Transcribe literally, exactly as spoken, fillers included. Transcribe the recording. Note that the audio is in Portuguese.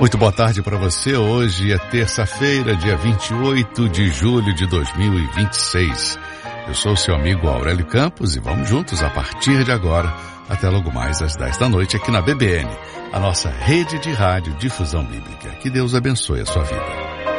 Muito boa tarde para você. Hoje é terça-feira, dia vinte e oito de julho de dois mil e vinte e seis. Eu sou o seu amigo Aurélio Campos e vamos juntos a partir de agora até logo mais às dez da noite aqui na B B N, a nossa rede de rádio difusão bíblica. Que Deus abençoe a sua vida.